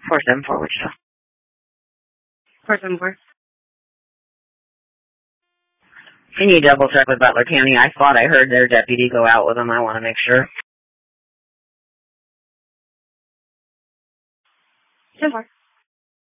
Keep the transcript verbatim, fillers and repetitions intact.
four seven four Wichita. four seven four. Can you double check with Butler County? I thought I heard their deputy go out with them. I want to make sure. ten four.